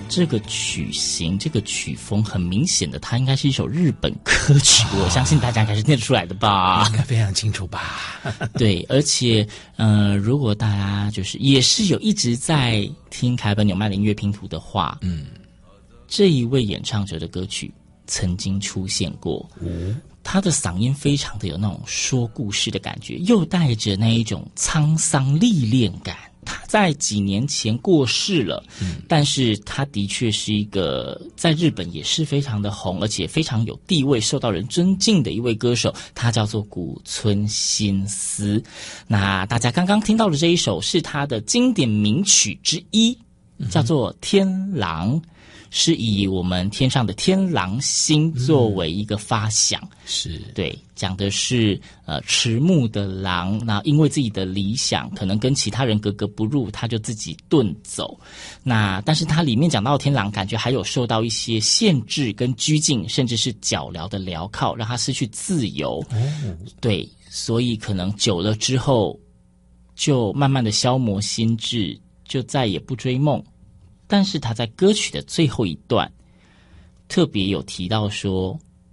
这个曲型、这个曲风，很明显的，它应该是一首日本歌曲。我相信大家应该是念得出来的吧？ 应该非常清楚吧？ 对，而且，如果大家就是也是有一直在听凯本纽曼的音乐拼图的话，这一位演唱者的歌曲曾经出现过。他的嗓音非常的有那种说故事的感觉，又带着那一种沧桑历练感。他在几年前过世了，但是他的确是一个在日本也是非常的红，而且非常有地位、受到人尊敬的一位歌手。他叫做古村新司。那大家刚刚听到的这一首是他的经典名曲之一，叫做《天狼》。是以我们天上的天狼星作为一个发想， 是对，讲的是迟暮的狼，那因为自己的理想可能跟其他人格格不入，他就自己遁走。那但是它里面讲到的天狼，感觉还有受到一些限制跟拘禁，甚至是脚镣的镣铐，让他失去自由。对，所以可能久了之后，就慢慢的消磨心智，就再也不追梦。但是他在歌曲的最后一段特别有提到说，